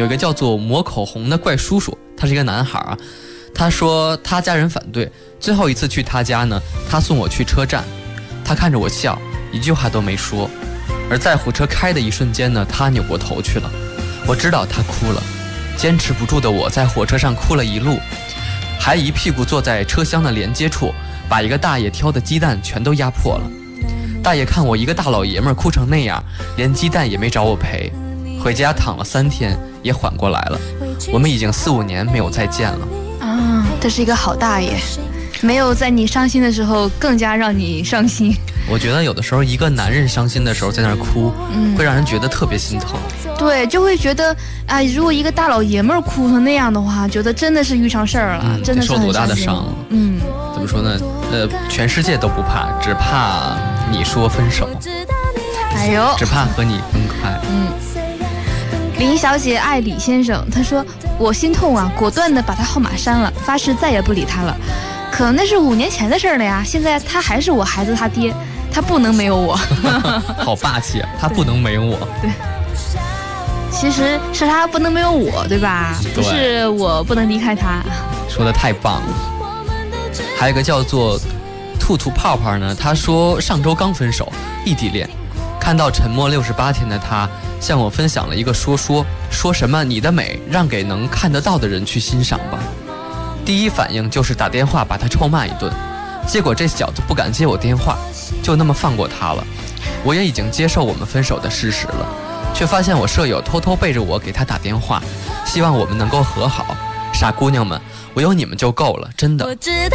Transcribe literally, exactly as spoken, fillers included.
有一个叫做抹口红的怪叔叔，他是一个男孩啊。他说他家人反对，最后一次去他家呢，他送我去车站，他看着我笑，一句话都没说。而在火车开的一瞬间呢，他扭过头去了。我知道他哭了，坚持不住的我在火车上哭了一路，还一屁股坐在车厢的连接处，把一个大爷挑的鸡蛋全都压破了。大爷看我一个大老爷们儿哭成那样，连鸡蛋也没找我赔。回家躺了三天，也缓过来了。我们已经四五年没有再见了。 啊，这是一个好大爷，没有在你伤心的时候更加让你伤心。 我觉得有的时候一个男人伤心的时候在那儿哭，嗯，会让人觉得特别心疼。 对，就会觉得啊，如果一个大老爷们儿哭成那样的话，觉得真的是遇上事儿了，嗯、真的是受多大的伤。 嗯， 怎么说呢？呃，全世界都不怕，只怕你说分手。 哎呦， 只怕和你分开。 嗯。林小姐爱李先生，她说我心痛啊，果断的把他号码删了，发誓再也不理他了。可那是五年前的事了呀，现在他还是我孩子他爹，他不能没有我。 好霸气啊，他不能没有我。 对，其实是他不能没有我，对吧？不是我不能离开他。 说的太棒了。还有一个叫做兔兔泡泡呢，他说上周刚分手，异地恋，看到沉默六十八天的他向我分享了一个说说，说什么你的美让给能看得到的人去欣赏吧。第一反应就是打电话把他臭骂一顿，结果这小子不敢接我电话，就那么放过他了。我也已经接受我们分手的事实了，却发现我舍友偷偷背着我给他打电话，希望我们能够和好。傻姑娘们，我有你们就够了，真的。